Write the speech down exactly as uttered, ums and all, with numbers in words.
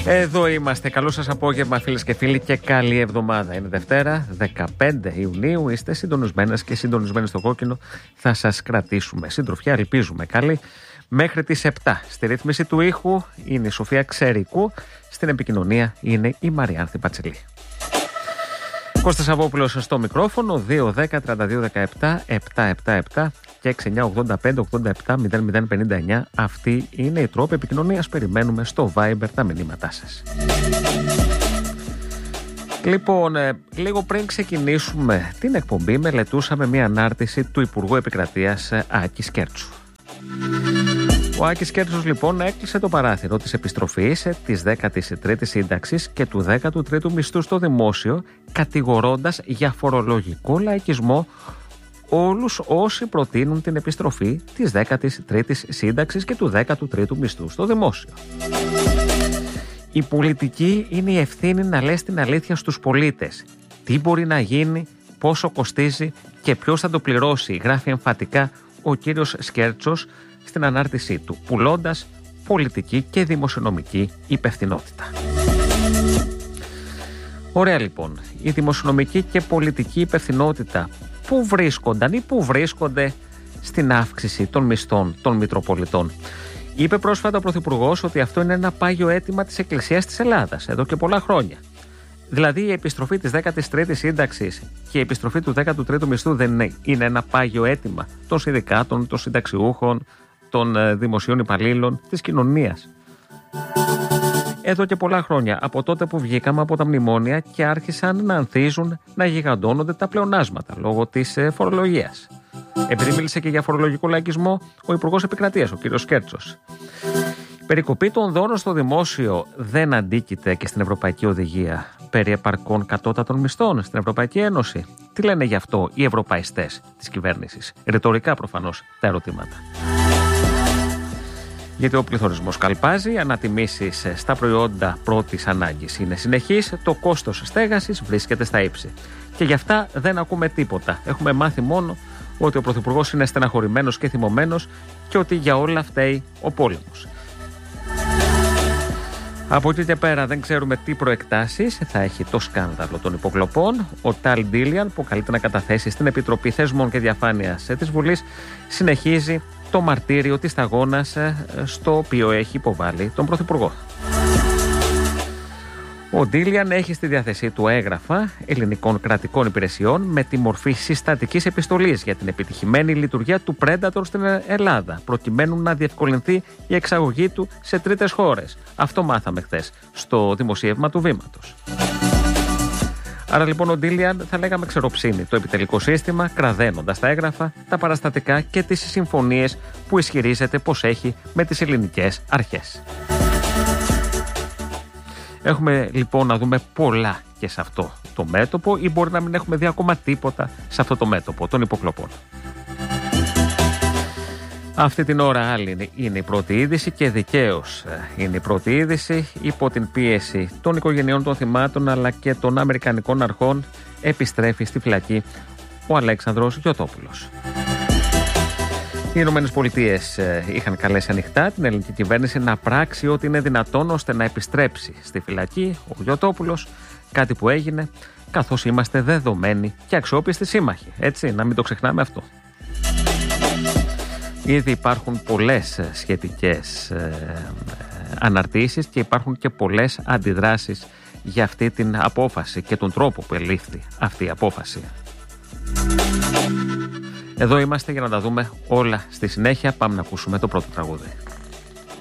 Εδώ είμαστε. Καλό σας απόγευμα, φίλες και φίλοι, και καλή εβδομάδα. Είναι Δευτέρα, δεκαπέντε Ιουνίου. Είστε συντονισμένες και συντονισμένοι στο κόκκινο. Θα σας κρατήσουμε συντροφιά, ελπίζουμε καλή, μέχρι τις επτά. Στη ρύθμιση του ήχου είναι η Σοφία Ξερικού. Στην επικοινωνία είναι η Μαριάνθη Πατσελή. Κώστας Σαββόπουλος στο μικρόφωνο. Δύο δέκα τριάντα δύο δεκαεπτά επτακόσια εβδομήντα επτά και έξι εννιά ογδόντα πέντε ογδόντα επτά μηδέν μηδέν πενήντα εννιά. Αυτή είναι η τρόπη επικοινωνίας. Περιμένουμε στο Viber τα μηνύματά σας. Λοιπόν, λίγο πριν ξεκινήσουμε την εκπομπή, μελετούσαμε μια ανάρτηση του Υπουργού Επικρατείας Άκη Σκέρτσου. Ο Άκης Σκέρτσος λοιπόν έκλεισε το παράθυρο της επιστροφής της δέκατης τρίτης σύνταξης και του δέκατου τρίτου μισθού στο δημόσιο, κατηγορώντας για φορολογικό λαϊκισμό όλους όσοι προτείνουν την επιστροφή της δέκατης τρίτης σύνταξης και του δέκατου τρίτου μισθού στο δημόσιο. Η πολιτική είναι η ευθύνη να λες την αλήθεια στους πολίτες. Τι μπορεί να γίνει, πόσο κοστίζει και ποιος θα το πληρώσει, γράφει εμφατικά ο κύριος Σκέρτσος στην ανάρτησή του, πουλώντας πολιτική και δημοσιονομική υπευθυνότητα. Ωραία λοιπόν, η δημοσιονομική και πολιτική υπευθυνότητα πού βρίσκονταν ή πού βρίσκονται στην αύξηση των μισθών των Μητροπολιτών? Είπε πρόσφατα ο Πρωθυπουργός ότι αυτό είναι ένα πάγιο αίτημα της Εκκλησίας της Ελλάδας εδώ και πολλά χρόνια. Δηλαδή η επιστροφή της δέκατης τρίτης σύνταξης και η επιστροφή του δέκατου τρίτου μισθού δεν είναι, είναι ένα πάγιο αίτημα των συνδικάτων, των συνταξιούχων, των δημοσίων υπαλλήλων, της κοινωνίας. Εδώ και πολλά χρόνια, από τότε που βγήκαμε από τα μνημόνια και άρχισαν να ανθίζουν, να γιγαντώνονται τα πλεονάσματα λόγω της φορολογίας. Επειδή μίλησε και για φορολογικό λαϊκισμό ο Υπουργός Επικρατείας, ο κ. Σκέρτσος. Η περικοπή των δώρων στο δημόσιο δεν αντίκειται και στην Ευρωπαϊκή Οδηγία περί επαρκών κατώτατων μισθών στην Ευρωπαϊκή Ένωση? Τι λένε γι' αυτό οι ευρωπαϊστές της κυβέρνησης? Ρητορικά προφανώς τα ερωτήματα. Γιατί ο πληθωρισμός καλπάζει, οι ανατιμήσεις στα προϊόντα πρώτης ανάγκης είναι συνεχείς, το κόστος στέγασης βρίσκεται στα ύψη. Και γι' αυτά δεν ακούμε τίποτα. Έχουμε μάθει μόνο ότι ο Πρωθυπουργός είναι στεναχωρημένος και θυμωμένος και ότι για όλα φταίει ο πόλεμος. Από εκεί και πέρα δεν ξέρουμε τι προεκτάσεις θα έχει το σκάνδαλο των υποκλοπών. Ο Ταλ Ντίλιαν, που καλείται να καταθέσει στην Επιτροπή Θεσμών και Διαφάνειας της Βουλής, συνεχίζει το μαρτύριο της σταγόνας στο οποίο έχει υποβάλει τον Πρωθυπουργό. Ο Ντίλιαν έχει στη διάθεσή του έγγραφα ελληνικών κρατικών υπηρεσιών με τη μορφή συστατικής επιστολής για την επιτυχημένη λειτουργία του Predator στην Ελλάδα, προκειμένου να διευκολυνθεί η εξαγωγή του σε τρίτες χώρες. Αυτό μάθαμε χθες στο δημοσίευμα του Βήματος. Άρα λοιπόν ο Ντίλιαν θα λέγαμε ξεροψύνει το επιτελικό σύστημα, κραδένοντας τα έγγραφα, τα παραστατικά και τις συμφωνίες που ισχυρίζεται πως έχει με τις ελληνικές αρχές. Έχουμε λοιπόν να δούμε πολλά και σε αυτό το μέτωπο, ή μπορεί να μην έχουμε δει ακόμα τίποτα σε αυτό το μέτωπο των υποκλοπών. Αυτή την ώρα άλλη είναι η πρώτη είδηση και δικαίως είναι η πρώτη είδηση. Υπό την πίεση των οικογενειών των θυμάτων αλλά και των αμερικανικών αρχών επιστρέφει στη φυλακή ο Αλέξανδρος Γιωτόπουλος. Οι Ηνωμένες Πολιτείες είχαν καλέσει ανοιχτά την ελληνική κυβέρνηση να πράξει ό,τι είναι δυνατόν ώστε να επιστρέψει στη φυλακή ο Γιωτόπουλος, κάτι που έγινε καθώς είμαστε δεδομένοι και αξιόπιστοι σύμμαχοι. Έτσι, να μην το ξεχνάμε αυτό. Ήδη υπάρχουν πολλές σχετικές ε, αναρτήσεις και υπάρχουν και πολλές αντιδράσεις για αυτή την απόφαση και τον τρόπο που ελήφθη αυτή η απόφαση. Εδώ είμαστε για να τα δούμε όλα στη συνέχεια. Πάμε να ακούσουμε το πρώτο τραγούδι.